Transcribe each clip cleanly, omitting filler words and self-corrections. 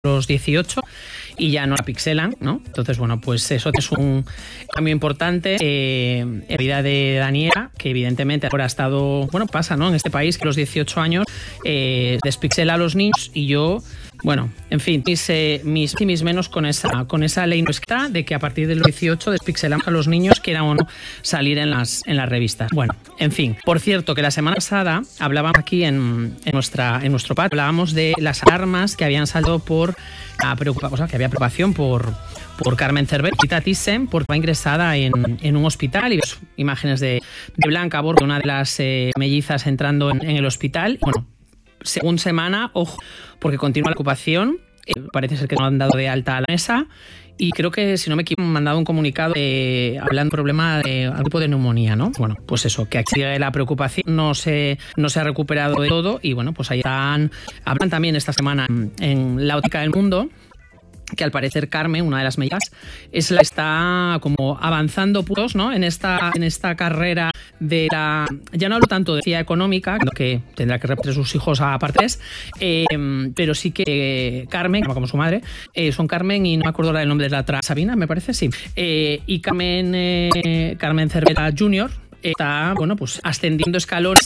los 18 y ya no la pixelan, ¿no? Entonces, bueno, pues eso es un cambio importante en la vida de Daniela, que evidentemente ahora ha estado, bueno, pasa, ¿no? En este país que a los 18 años despixela a los niños y yo... Bueno, en fin, mis menos con esa ley no está de que a partir de los 18 despixelamos a los niños quieran o no salir en las revistas. Bueno, en fin. Por cierto, que la semana pasada hablábamos aquí en nuestro patio, hablábamos de las alarmas que habían saltado por la preocupación, o sea, que había preocupación por Carmen Cervera Thyssen, porque va ingresada en un hospital y ves imágenes de Blanca Borge, una de las mellizas entrando en el hospital. Bueno, según semana, ojo, porque continúa la ocupación, parece ser que no han dado de alta a la mesa y creo que, si no me equivoco, me han dado un comunicado hablando de un problema de algún tipo de neumonía, ¿no? Bueno, pues eso, que aquí la preocupación no se ha recuperado de todo y bueno, pues ahí hablan también esta semana en La Óptica del Mundo, que al parecer Carmen, una de las mellizas, es la que está como avanzando puros, ¿no? En esta carrera de la... Ya no hablo tanto de ciencia económica, que tendrá que repartir sus hijos a partes, pero sí que Carmen, como su madre, son Carmen y no me acuerdo el nombre de la otra, Sabina, me parece, sí. Y Carmen Cervera Jr. está, bueno, pues ascendiendo escalones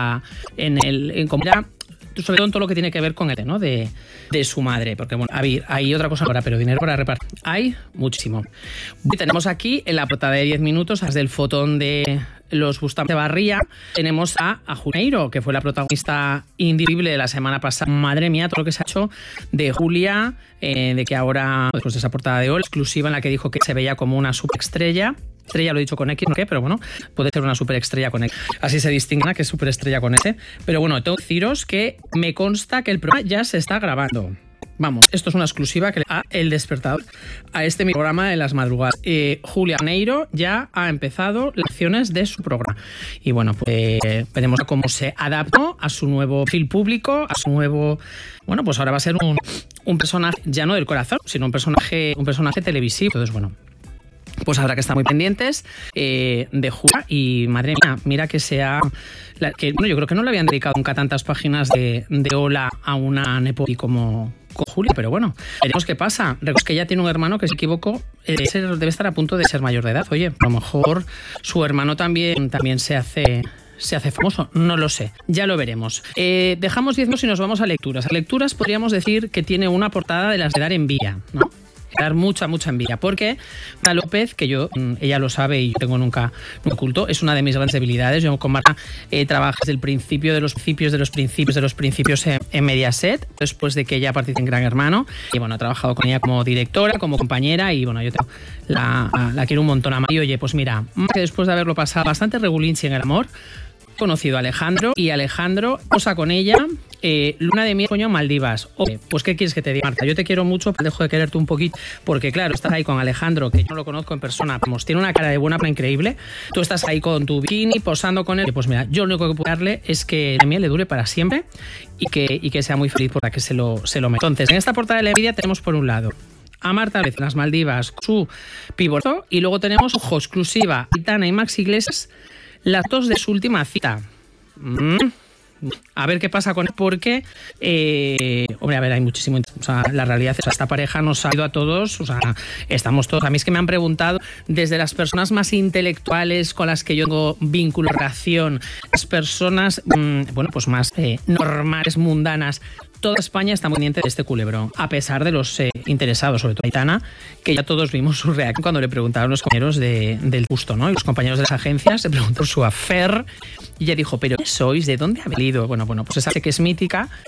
como era, sobre todo en todo lo que tiene que ver con el, ¿no? De su madre, porque bueno, hay otra cosa ahora, pero dinero para repartir hay muchísimo. Y tenemos aquí en la portada de 10 minutos, desde el fotón de los Bustamante Barría, tenemos a Juneiro, que fue la protagonista indiscutible de la semana pasada. Madre mía, todo lo que se ha hecho de Julia, de que ahora, después de esa portada de hoy, exclusiva en la que dijo que se veía como una superestrella. Estrella lo he dicho con X, no qué, pero bueno, puede ser una superestrella con X. Así se distingue que es superestrella con S. Pero bueno, tengo que deciros que me consta que el programa ya se está grabando. Vamos, esto es una exclusiva que le da El Despertador a este programa de las madrugadas. Julia Juneiro ya ha empezado las acciones de su programa. Y bueno, pues veremos cómo se adaptó a su nuevo perfil público, a su nuevo... Bueno, pues ahora va a ser un personaje ya no del corazón, sino un personaje televisivo. Entonces, bueno, pues habrá que estar muy pendientes de Julia. Y madre mía, mira que sea... bueno, yo creo que no le habían dedicado nunca tantas páginas de Hola a una Nepo como con Julia, pero bueno, veremos qué pasa. Recuerdo que ella tiene un hermano que, si equivoco, debe estar a punto de ser mayor de edad. Oye, a lo mejor su hermano también se hace famoso, no lo sé, ya lo veremos. Dejamos 10 minutos y nos vamos a lecturas. A lecturas podríamos decir que tiene una portada de las de dar envidia, ¿no? Dar mucha envidia, porque Marta López, que ella lo sabe y yo tengo nunca oculto, es una de mis grandes debilidades. Yo con Marta trabajo desde el principio de los principios en Mediaset, después de que ella participe en Gran Hermano, y bueno, he trabajado con ella como directora, como compañera, y bueno, yo la quiero un montón a Mari. Oye, pues mira, que después de haberlo pasado bastante regulinchi en el amor, he conocido a Alejandro, y Alejandro posa con ella luna de miel, coño, Maldivas. Oye, pues ¿qué quieres que te diga, Marta? Yo te quiero mucho, pero dejo de quererte un poquito, porque claro, estás ahí con Alejandro, que yo no lo conozco en persona, vamos, tiene una cara de buena pero increíble. Tú estás ahí con tu bikini, posando con él. Pues mira, yo lo único que puedo darle es que la miel le dure para siempre y que sea muy feliz para que se lo meta. Entonces, en esta portada de la envidia tenemos por un lado a Marta López en las Maldivas, su pivoto, y luego tenemos, ojo, exclusiva, Aitana y Max Iglesias, las dos de su última cita. A ver qué pasa con él, porque hombre, a ver, hay muchísimo, o sea, la realidad es que esta pareja nos ha ido a todos, o sea, estamos todos. A mí es que me han preguntado desde las personas más intelectuales con las que yo tengo vínculo, relación, las personas bueno, pues más normales, mundanas. Toda España está muy pendiente de este culebrón, a pesar de los interesados, sobre todo Aitana, que ya todos vimos su reacción cuando le preguntaron los compañeros del Justo, ¿no? Y los compañeros de las agencias se preguntó por su affair y ella dijo, ¿pero qué sois? ¿De dónde ha venido? Bueno, pues esa que es mítica,